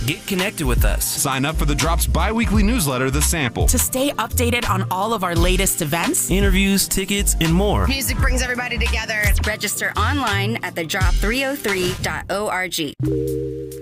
Get connected with us. Sign up for the Drop's bi-weekly newsletter, The Sample. To stay updated on all of our latest events, interviews, tickets, and more. Music brings everybody together. Register online at thedrop303.org.